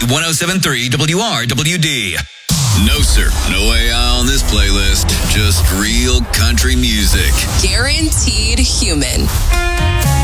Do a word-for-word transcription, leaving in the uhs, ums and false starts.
one oh seven point three W R W D. No, sir. No A I on this playlist. Just real country music. Guaranteed human.